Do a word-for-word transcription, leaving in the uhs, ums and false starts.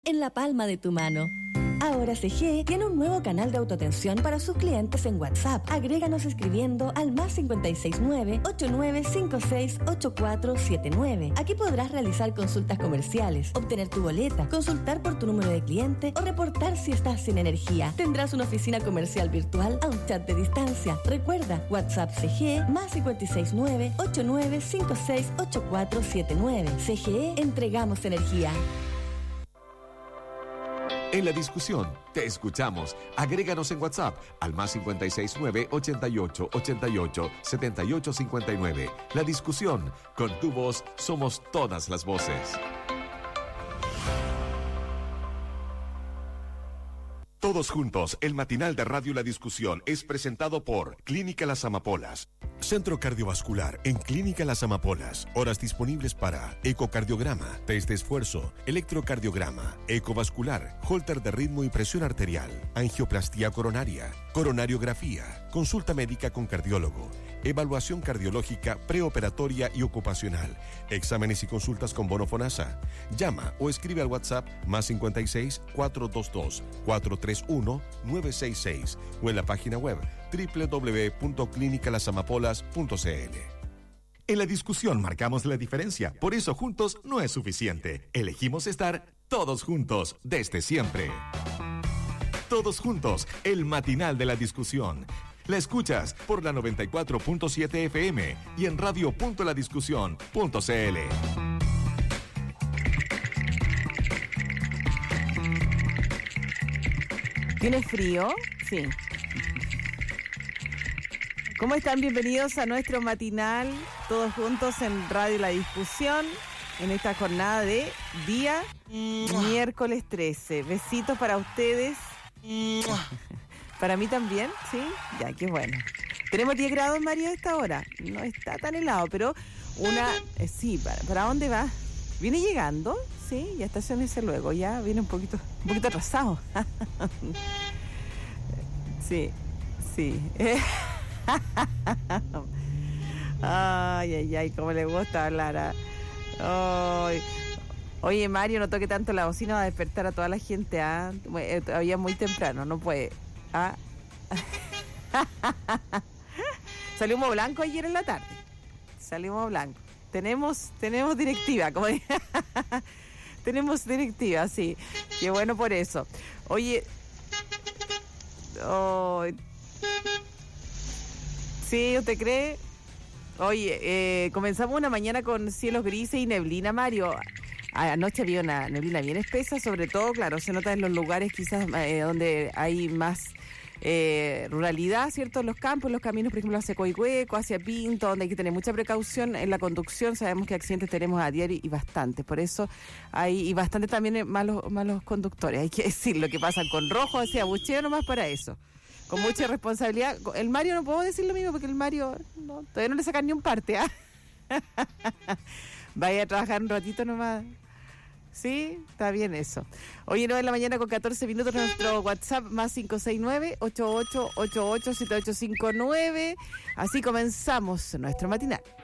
en la palma de tu mano. Ahora C G E tiene un nuevo canal de autoatención para sus clientes en WhatsApp. Agréganos escribiendo al más cinco seis nueve, ocho nueve cinco seis, ocho cuatro siete nueve. Aquí podrás realizar consultas comerciales, obtener tu boleta, consultar por tu número de cliente o reportar si estás sin energía. Tendrás una oficina comercial virtual a un chat de distancia. Recuerda, WhatsApp C G E más cinco seis nueve, ocho nueve cinco seis, ocho cuatro siete nueve. C G E, entregamos energía. En la discusión, te escuchamos. Agréganos en WhatsApp al más cinco seis nueve, ochenta y ocho, ochenta y ocho, setenta y ocho cincuenta y nueve. La discusión, con tu voz somos todas las voces. Todos juntos, el matinal de Radio La Discusión es presentado por Clínica Las Amapolas. Centro Cardiovascular en Clínica Las Amapolas. Horas disponibles para ecocardiograma, test de esfuerzo, electrocardiograma, ecovascular, holter de ritmo y presión arterial, angioplastía coronaria, coronariografía, consulta médica con cardiólogo, evaluación cardiológica preoperatoria y ocupacional, exámenes y consultas con bono FONASA. Llama o escribe al WhatsApp más cincuenta y seis, cuatrocientos veintidós, cuatrocientos treinta y uno, novecientos sesenta y seis o en la página web doble u doble u doble u punto clínica las amapolas punto c l. En la discusión marcamos la diferencia, por eso juntos no es suficiente. Elegimos estar todos juntos desde siempre. Todos juntos, el matinal de la discusión. La escuchas por la noventa y cuatro punto siete F M y en radio punto la discusión punto c l. ¿Tienes frío? Sí. ¿Cómo están? Bienvenidos a nuestro matinal, todos juntos en Radio La Discusión, en esta jornada de día miércoles trece. Besitos para ustedes. Para mí también, ¿sí? Ya, qué bueno. Tenemos diez grados, María, a esta hora. No está tan helado, pero una... Eh, sí, ¿para, ¿para dónde va? ¿Viene llegando? Sí, ya estacionese luego. Ya viene un poquito, un poquito atrasado. Sí, sí. Ay, ay, ay, cómo le gusta hablar. Ay. Oye, Mario, no toque tanto la bocina, va a despertar a toda la gente. ¿Ah? Todavía muy temprano, no puede. ¿Ah? Salió humo blanco ayer en la tarde. Salió humo blanco. Tenemos, tenemos directiva, como tenemos directiva, sí. Qué bueno por eso. Oye, oh, ¿sí? ¿Usted cree? Oye, eh, comenzamos una mañana con cielos grises y neblina, Mario. Anoche había una neblina bien espesa, sobre todo, claro, se nota en los lugares quizás eh, donde hay más eh, ruralidad, ¿cierto? En los campos, en los caminos, por ejemplo, hacia Coihueco, hacia Pinto, donde hay que tener mucha precaución en la conducción. Sabemos que accidentes tenemos a diario y bastante, por eso hay, y bastante también malos, malos conductores, hay que decir lo que pasa con rojo, hacia abucheo nomás para eso. Con mucha responsabilidad. El Mario no puedo decir lo mismo porque el Mario no, todavía no le sacan ni un parte, ¿ah? Vaya a trabajar un ratito nomás. Sí, está bien eso. Hoy nueve de la mañana con catorce minutos, nuestro WhatsApp más cinco seis nueve, ocho ocho ocho ocho, siete ocho cinco nueve. Así comenzamos nuestro matinal.